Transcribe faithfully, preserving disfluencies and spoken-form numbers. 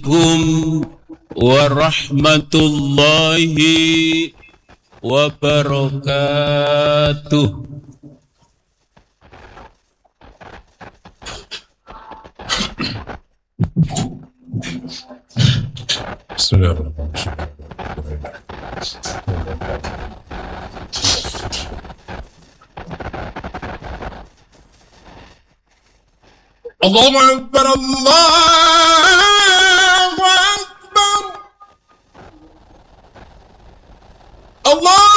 عليكم ورحمة الله وبركاته. Bismillahirrahmanirrahim. Allahu Akbar, Allahu Akbar, Allah.